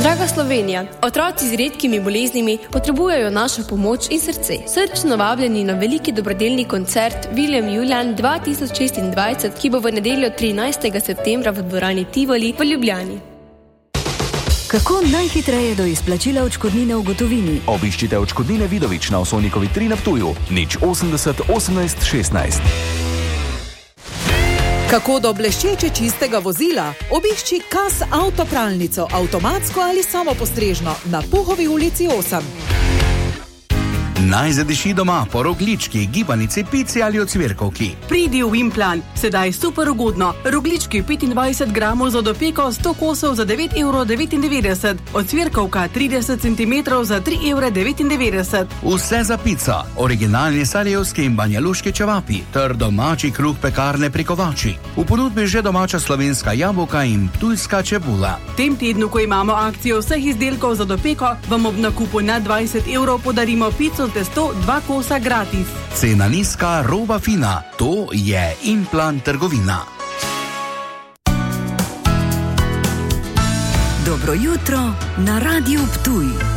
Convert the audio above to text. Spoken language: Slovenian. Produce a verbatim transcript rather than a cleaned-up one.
Draga Slovenija, otroci z redkimi boleznimi potrebujejo našo pomoč in srce. Srčno vabljeni na veliki dobrodelni koncert William Julian dva tisoč šestindvajset, ki bo v nedeljo trinajstega septembra v dvorani Tivoli v Ljubljani. Kako najhitreje do izplačila odškodnine v gotovini? Obiščite Odškodnine Vidovič na Osovnikovi tri na Ptuju, nič osemdeset osemnajst šestnajst. Kako do bleščeče čistega vozila? Obišči Kas avtopralnico, avtomatsko ali samopostrežno na Puhovi ulici osem. Naj zadiši doma po roglički, gibanici, pici ali ocvirkovki. Pridi v Implan, sedaj super ugodno. Roglički petindvajset gramov za dopeko, sto kosov za devet evrov devetindevetdeset, ocvirkovka trideset centimetrov za tri evre devetindevetdeset. Vse za pico, originalni sarajevski in banjaluški čevapi, ter domači kruh pekarne pri Kovači. V ponudbi že domača slovenska jabolka in ptujska čebula. V tem tednu, ko imamo akcijo vseh izdelkov za dopeko, vam ob nakupu na dvajset evrov podarimo pico testo dva kosa gratis. Cena nizka, roba fina. To je Implan trgovina. Dobro jutro na Radiu Ptuj.